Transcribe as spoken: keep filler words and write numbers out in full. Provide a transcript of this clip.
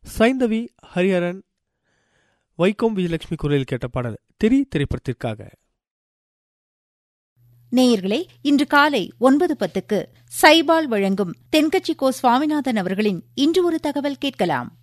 சைந்தவி ஹரிஹரன் வைகோம் விஜயலட்சுமி குரலில் கேட்ட பாடல் திரி திரைப்படத்திற்காக. நேயர்களே, இன்று காலை ஒன்பது பத்துக்கு சைபால் வழங்கும் தென்கட்சி கோ சுவாமிநாதன் அவர்களின் இன்று ஒரு தகவல் கேட்கலாம்.